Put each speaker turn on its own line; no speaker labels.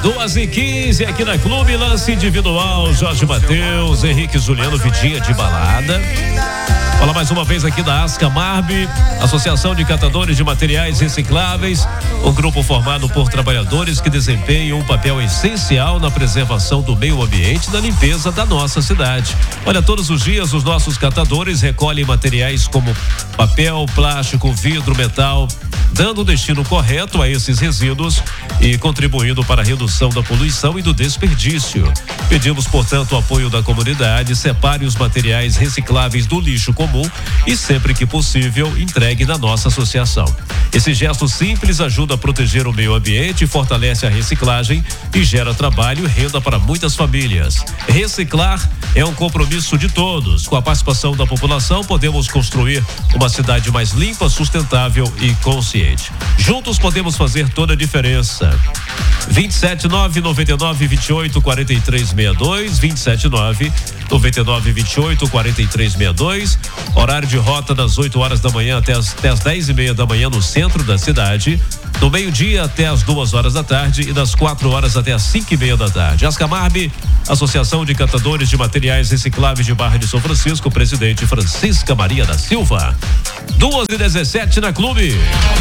2h15 aqui na Clube, lance individual, Jorge Mateus, Henrique Juliano, Vidinha de balada. Fala mais uma vez aqui da Ascamarb, Associação de Catadores de Materiais Recicláveis, um grupo formado por trabalhadores que desempenham um papel essencial na preservação do meio ambiente e na limpeza da nossa cidade. Olha, todos os dias os nossos catadores recolhem materiais como papel, plástico, vidro, metal, dando o destino correto a esses resíduos e contribuindo para a redução da poluição e do desperdício. Pedimos, portanto, o apoio da comunidade, separe os materiais recicláveis do lixo comum e, sempre que possível, entregue na nossa associação. Esse gesto simples ajuda a proteger o meio ambiente, fortalece a reciclagem e gera trabalho e renda para muitas famílias. Reciclar é um compromisso de todos. Com a participação da população, podemos construir uma cidade mais limpa, sustentável e consciente. Juntos podemos fazer toda a diferença. 27999284362, 27999284362. Horário de rota das 8 horas da manhã até as 10h30 da manhã no centro da cidade, do meio-dia até as 2 horas da tarde e das 4 horas até as 5h30 da tarde. Ascamarb, Associação de Catadores de Materiais Recicláveis de Barra de São Francisco, presidente Francisca Maria da Silva. 2h17 na Clube.